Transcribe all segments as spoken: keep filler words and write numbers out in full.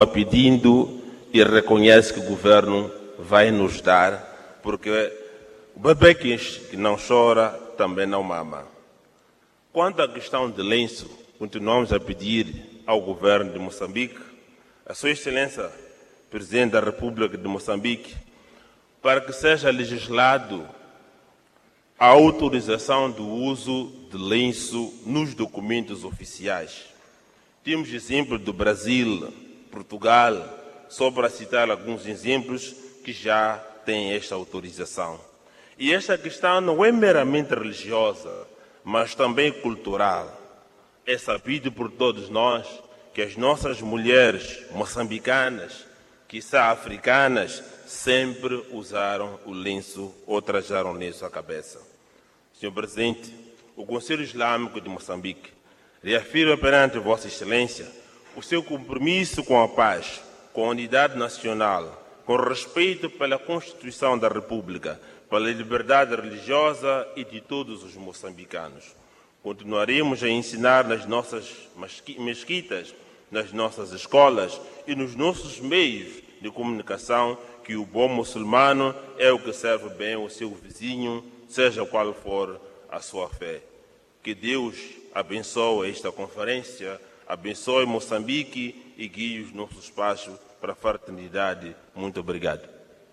pedindo e reconhece que o governo vai nos dar, porque o bebê que não chora também não mama. Quanto à questão de lenço, continuamos a pedir ao governo de Moçambique, a Sua Excelência, Presidente da República de Moçambique, para que seja legislado a autorização do uso de lenço nos documentos oficiais. Temos exemplos do Brasil, Portugal, só para citar alguns exemplos que já têm esta autorização. E esta questão não é meramente religiosa, mas também cultural. É sabido por todos nós que as nossas mulheres moçambicanas, quiçá africanas, sempre usaram o lenço ou trajaram o lenço à cabeça. senhor Presidente, o Conselho Islâmico de Moçambique reafirma perante Vossa Excelência o seu compromisso com a paz, com a unidade nacional, com respeito pela Constituição da República, pela liberdade religiosa e de todos os moçambicanos. Continuaremos a ensinar nas nossas mesquitas, nas nossas escolas e nos nossos meios de comunicação que o bom muçulmano é o que serve bem o seu vizinho, seja qual for a sua fé. Que Deus abençoe esta conferência, abençoe Moçambique e guie os nossos passos para a fraternidade. Muito obrigado.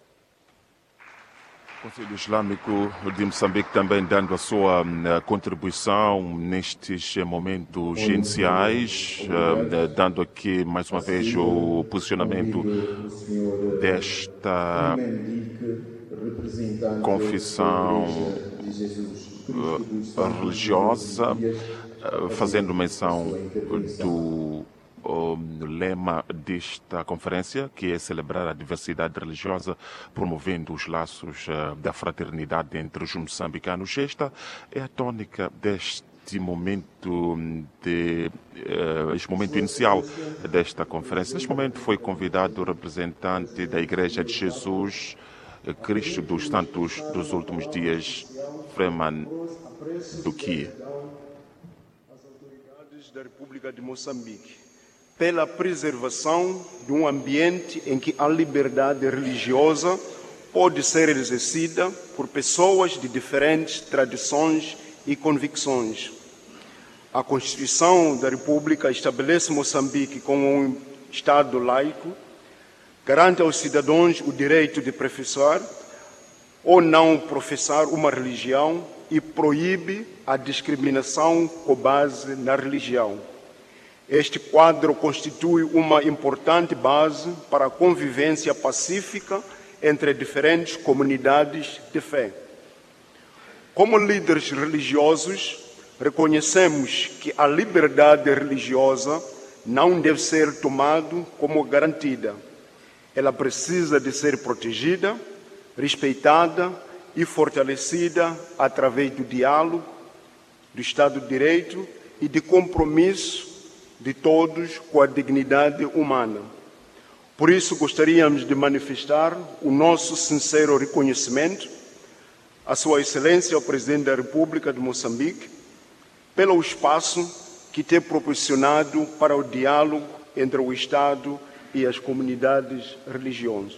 O Conselho Islâmico de Moçambique também dando a sua uh, contribuição nestes momentos iniciais, uh, dando aqui mais uma vez o posicionamento desta confissão uh, religiosa, uh, fazendo menção do o lema desta conferência, que é celebrar a diversidade religiosa, promovendo os laços uh, da fraternidade entre os moçambicanos. Esta é a tônica deste momento, de, uh, este momento inicial desta conferência. Neste momento foi convidado o representante da Igreja de Jesus Cristo dos Santos dos Últimos Dias, Freeman Duque. As autoridades da República de Moçambique, pela preservação de um ambiente em que a liberdade religiosa pode ser exercida por pessoas de diferentes tradições e convicções. A Constituição da República estabelece Moçambique como um Estado laico, garante aos cidadãos o direito de professar ou não professar uma religião e proíbe a discriminação com base na religião. Este quadro constitui uma importante base para a convivência pacífica entre diferentes comunidades de fé. Como líderes religiosos, reconhecemos que a liberdade religiosa não deve ser tomada como garantida. Ela precisa de ser protegida, respeitada e fortalecida através do diálogo, do Estado de Direito e de compromisso de todos com a dignidade humana. Por isso, gostaríamos de manifestar o nosso sincero reconhecimento à Sua Excelência, o Presidente da República de Moçambique, pelo espaço que tem proporcionado para o diálogo entre o Estado e as comunidades religiosas.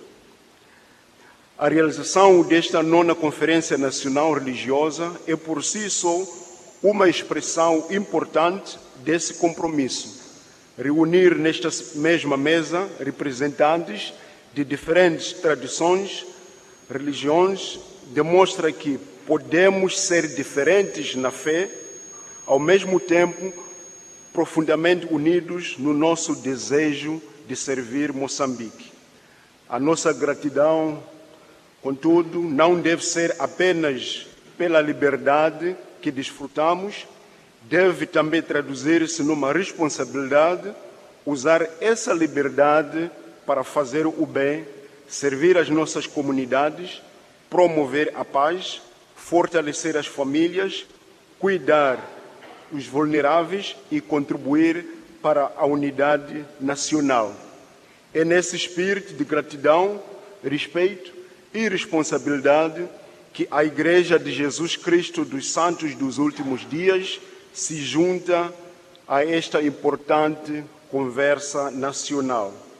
A realização desta nona Conferência Nacional Religiosa é por si só uma expressão importante desse compromisso. Reunir nesta mesma mesa representantes de diferentes tradições, religiões, demonstra que podemos ser diferentes na fé, ao mesmo tempo profundamente unidos no nosso desejo de servir Moçambique. A nossa gratidão, contudo, não deve ser apenas pela liberdade que desfrutamos, deve também traduzir-se numa responsabilidade, usar essa liberdade para fazer o bem, servir as nossas comunidades, promover a paz, fortalecer as famílias, cuidar os vulneráveis e contribuir para a unidade nacional. É nesse espírito de gratidão, respeito e responsabilidade que a Igreja de Jesus Cristo dos Santos dos Últimos Dias se junta a esta importante conversa nacional.